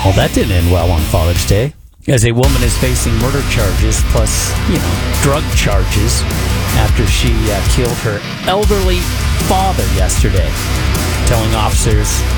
Well, that didn't end well on Father's Day, as a woman is facing murder charges plus, drug charges after she killed her elderly father yesterday, telling officers